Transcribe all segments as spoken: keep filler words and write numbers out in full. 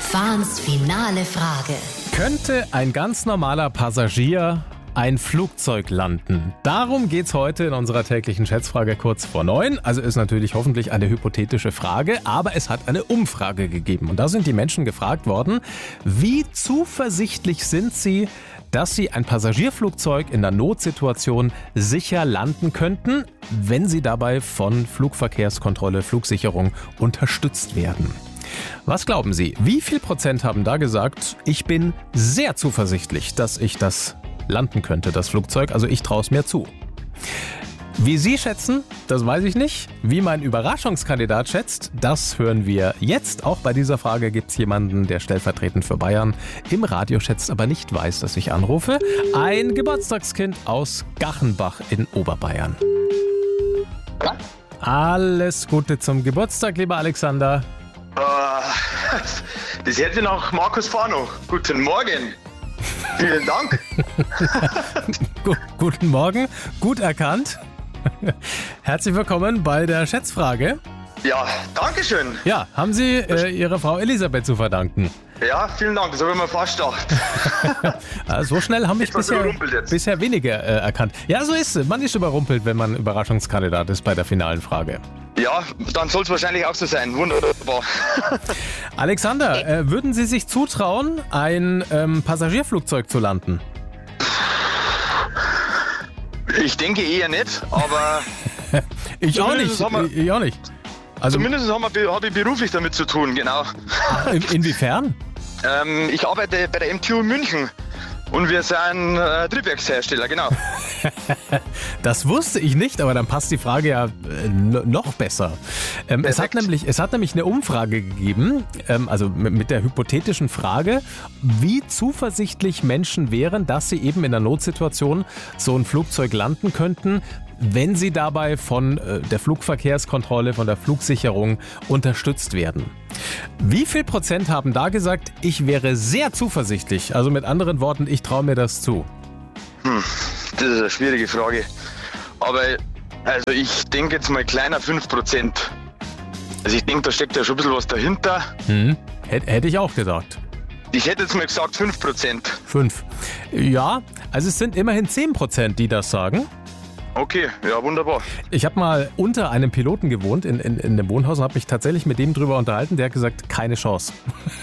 Fahns finale Frage. Könnte ein ganz normaler Passagier ein Flugzeug landen? Darum geht's heute in unserer täglichen Schätzfrage kurz vor neun. Also ist natürlich hoffentlich eine hypothetische Frage, aber es hat eine Umfrage gegeben. Und da sind die Menschen gefragt worden, wie zuversichtlich sind sie, dass sie ein Passagierflugzeug in der Notsituation sicher landen könnten, wenn sie dabei von Flugverkehrskontrolle, Flugsicherung unterstützt werden. Was glauben Sie? Wie viel Prozent haben da gesagt, ich bin sehr zuversichtlich, dass ich das landen könnte, das Flugzeug, also ich traue es mir zu. Wie Sie schätzen, das weiß ich nicht. Wie mein Überraschungskandidat schätzt, das hören wir jetzt. Auch bei dieser Frage gibt es jemanden, der stellvertretend für Bayern im Radio schätzt, aber nicht weiß, dass ich anrufe. Ein Geburtstagskind aus Gachenbach in Oberbayern. Ja? Alles Gute zum Geburtstag, lieber Alexander. Uh, das hört sich nach Markus Fano. Guten Morgen. Vielen Dank. Gu- Guten Morgen, gut erkannt. Herzlich willkommen bei der Schätzfrage. Ja, danke schön. Ja, haben Sie äh, Ihrer Frau Elisabeth zu verdanken? Ja, vielen Dank. Das habe ich mir fast gedacht. Ja, so schnell haben mich Etwas bisher, überrumpelt jetzt. bisher weniger äh, erkannt. Ja, so ist es. Man ist überrumpelt, wenn man Überraschungskandidat ist bei der finalen Frage. Ja, dann soll es wahrscheinlich auch so sein. Wunderbar. Alexander, äh, würden Sie sich zutrauen, ein ähm, Passagierflugzeug zu landen? Ich denke eher nicht, aber Ich auch nicht. Zumindest haben wir- Ich auch nicht. Also, zumindest habe hab ich beruflich damit zu tun, genau. in, inwiefern? Ähm, ich arbeite bei der M T U München und wir sind äh, Triebwerkshersteller, genau. Das wusste ich nicht, aber dann passt die Frage ja äh, n- noch besser. Ähm, es, hat Perfekt. nämlich, es hat nämlich eine Umfrage gegeben, ähm, also mit, mit der hypothetischen Frage, wie zuversichtlich Menschen wären, dass sie eben in einer Notsituation so ein Flugzeug landen könnten, wenn sie dabei von äh, der Flugverkehrskontrolle, von der Flugsicherung unterstützt werden. Wie viel Prozent haben da gesagt, ich wäre sehr zuversichtlich? Also mit anderen Worten, ich traue mir das zu. Das ist eine schwierige Frage. Aber also ich denke jetzt mal kleiner fünf Prozent. Also ich denke, da steckt ja schon ein bisschen was dahinter. Hm, hätte hätte ich auch gesagt. Ich hätte jetzt mal gesagt fünf Prozent. Fünf. Ja, also es sind immerhin zehn Prozent, die das sagen. Okay, ja wunderbar. Ich habe mal unter einem Piloten gewohnt in, in, in einem Wohnhaus und habe mich tatsächlich mit dem drüber unterhalten. Der hat gesagt, keine Chance.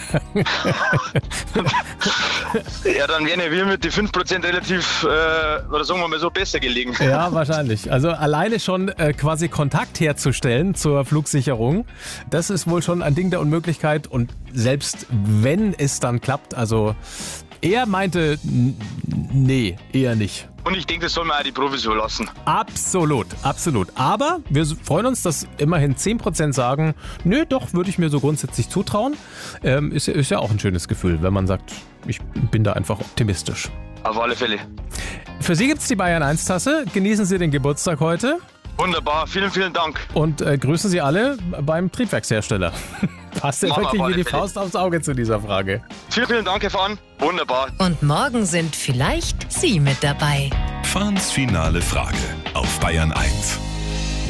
Ja, dann wären ja wir mit den fünf Prozent relativ, äh, oder sagen wir mal so, besser gelegen. Ja, wahrscheinlich. Also alleine schon äh, quasi Kontakt herzustellen zur Flugsicherung, das ist wohl schon ein Ding der Unmöglichkeit. Und selbst wenn es dann klappt, also er meinte, n- nee, eher nicht. Und ich denke, das soll man auch die Profis so lassen. Absolut, absolut. Aber wir freuen uns, dass immerhin zehn Prozent sagen, nö, doch, würde ich mir so grundsätzlich zutrauen. Ähm, ist, ist ja auch ein schönes Gefühl, wenn man sagt, ich bin da einfach optimistisch. Auf alle Fälle. Für Sie gibt's die Bayern eins Tasse. Genießen Sie den Geburtstag heute Wunderbar, vielen, vielen Dank. und äh, grüßen Sie alle beim Triebwerkshersteller. Passt ja Machen wir wirklich auf wie alle die Fälle. Faust aufs Auge zu dieser Frage. Vielen, vielen Dank, Herr Fahn. Wunderbar. Und morgen sind vielleicht Sie mit dabei. Fahns finale Frage auf Bayern eins.